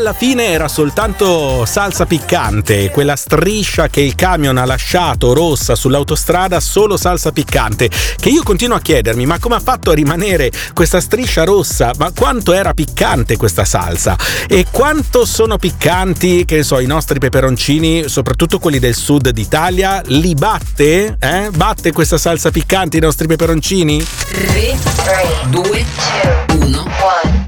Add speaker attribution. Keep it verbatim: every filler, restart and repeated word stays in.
Speaker 1: alla fine era soltanto salsa piccante, quella striscia che il camion ha lasciato rossa sull'autostrada, solo salsa piccante, che io continuo a chiedermi ma come ha fatto a rimanere questa striscia rossa, ma quanto era piccante questa salsa e quanto sono piccanti, che ne so, i nostri peperoncini, soprattutto quelli del sud d'Italia, li batte? Eh? Batte questa salsa piccante i nostri peperoncini?
Speaker 2: tre, due, uno